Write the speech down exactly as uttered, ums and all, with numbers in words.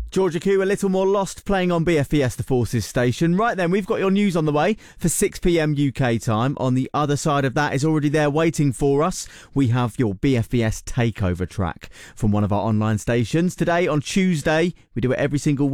Georgia Q, A Little More Lost, playing on B F E S The Forces station. Right then, we've got your news on the way for six p m U K time. On the other side of that is already there waiting for us. We have your B F E S Takeover track from one of our online stations. Today, on Tuesday, we do it every single week.